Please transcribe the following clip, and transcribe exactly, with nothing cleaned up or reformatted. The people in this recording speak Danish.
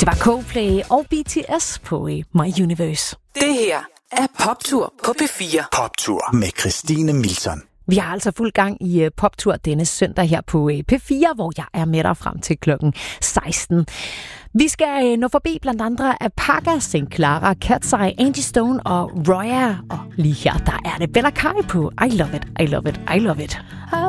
var Coldplay og B T S på My Universe. Det her er Poptur på P fire. Poptur med Christine Milton. Vi har altså fuld gang i Poptur denne søndag her på P fire, hvor jeg er med dig frem til klokken seksten. Vi skal nå forbi blandt andre Apaka, Saint Clara, Cat's Eye, Angie Stone og Roya. Og lige her, der er det Bella Kai på I Love It, I Love It, I Love It. I